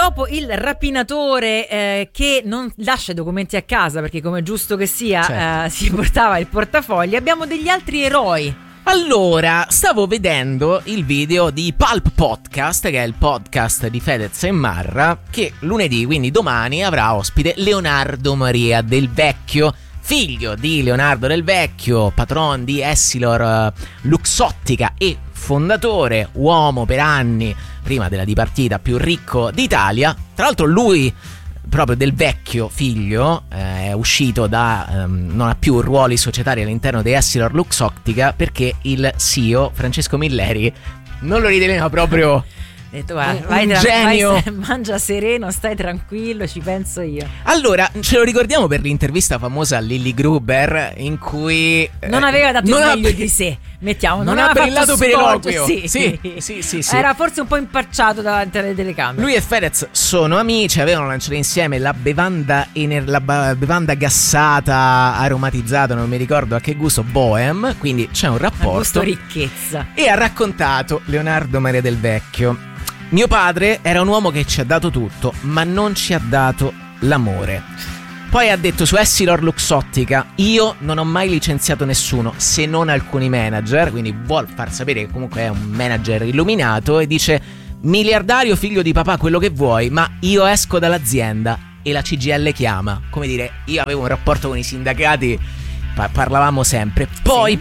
dopo il rapinatore che non lascia i documenti a casa perché, come è giusto che sia, certo, si portava il portafogli, abbiamo degli altri eroi. Allora, stavo vedendo il video di Pulp Podcast, che è il podcast di Fedez e Marra, che lunedì, quindi domani, avrà ospite Leonardo Maria Del Vecchio, figlio di Leonardo Del Vecchio, patron di Essilor Luxottica e fondatore, uomo per anni, prima della dipartita, più ricco d'Italia. Tra l'altro lui, proprio Del Vecchio figlio, è uscito da non ha più ruoli societari all'interno di Essilor Luxottica perché il CEO Francesco Milleri non lo riteneva proprio detto, guarda, un genio. Mangia sereno, stai tranquillo, ci penso io. Allora, ce lo ricordiamo per l'intervista famosa a Lily Gruber in cui non aveva dato il meglio di sé, mettiamo, non ha brillato per eloquio. Sì. Era forse un po' impacciato davanti alle telecamere. Lui e Fedez sono amici, avevano lanciato insieme la bevanda gassata aromatizzata, non mi ricordo a che gusto, Bohem, quindi c'è un rapporto. Gusto ricchezza. E ha raccontato Leonardo Maria Del Vecchio: mio padre era un uomo che ci ha dato tutto, ma non ci ha dato l'amore. Poi ha detto su Essilor Luxottica: io non ho mai licenziato nessuno, se non alcuni manager, quindi vuol far sapere che comunque è un manager illuminato, e dice: miliardario, figlio di papà, quello che vuoi, ma io esco dall'azienda e la CGIL chiama. Come dire, io avevo un rapporto con i sindacati, parlavamo sempre. Poi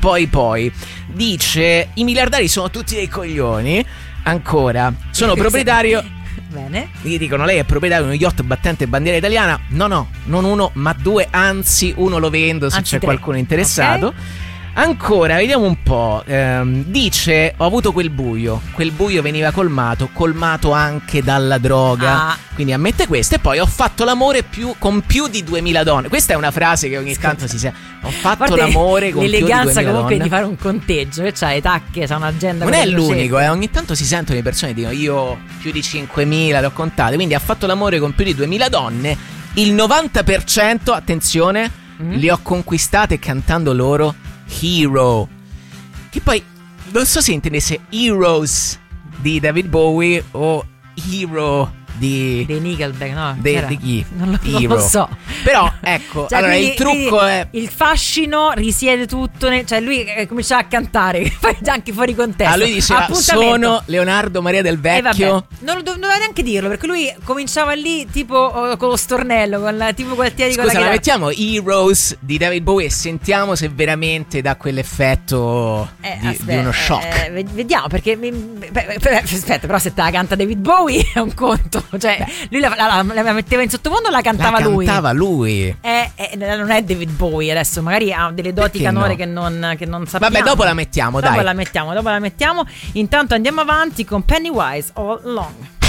dice: i miliardari sono tutti dei coglioni. Ancora, sono proprietario. Bene. Gli dicono: lei è proprietario di uno yacht battente bandiera italiana? No, non uno, ma due, anzi uno lo vendo se c'è qualcuno interessato. Okay. Ancora, vediamo un po'. Dice: ho avuto quel buio veniva colmato anche dalla droga. Quindi ammette questo. E poi ho fatto l'amore con più di 2000 donne. Questa è una frase che ogni tanto si sente. Ho fatto l'amore con più di 2000 donne. L'eleganza comunque di fare un conteggio, che c'ha le tacche, c'ha un'agenda. Non è l'unico, ogni tanto si sentono le persone che dicono: io più di 5000 le ho contate. Quindi ha fatto l'amore con più di 2000 donne. Il 90%, attenzione, le ho conquistate cantando loro Hero. Che poi non so se intendesse Heroes di David Bowie o Hero di Nickelback, no? Di chi? Non lo so. Però ecco, cioè, allora il trucco è: il fascino risiede tutto cioè lui cominciava a cantare anche fuori contesto. Lui diceva: sono Leonardo Maria Del Vecchio. Non doveva neanche dirlo, perché lui cominciava lì tipo con lo stornello, tipo Gualtieri. Scusa, la mettiamo Heroes di David Bowie e sentiamo se veramente dà quell'effetto di uno shock. Vediamo, perché aspetta, però se te la canta David Bowie è un conto. Cioè, lui la metteva in sottofondo o la cantava lui? La cantava lui. Non è David Bowie, adesso magari ha delle doti canore che non sappiamo. Vabbè, dopo la mettiamo, dai. Dopo la mettiamo. Intanto andiamo avanti con Pennywise All Along.